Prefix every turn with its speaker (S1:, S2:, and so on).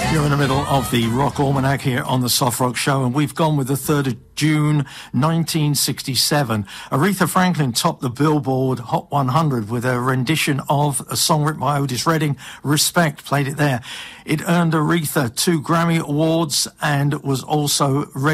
S1: You're in the middle of the Rock Almanac here on the Soft Rock Show, and we've gone with the 3rd of June 1967. Aretha Franklin topped the Billboard Hot 100 with a rendition of a song written by Otis Redding, Respect, played it there. It earned Aretha 2 Grammy Awards and was also